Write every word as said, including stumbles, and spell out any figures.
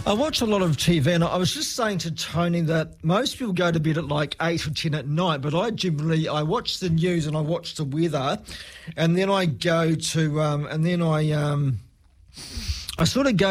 I watch a lot of T V, and I was just saying to Tony that most people go to bed at like eight or ten at night, but I generally, I watch the news and I watch the weather, and then I go to, um, and then I, um, I sort of go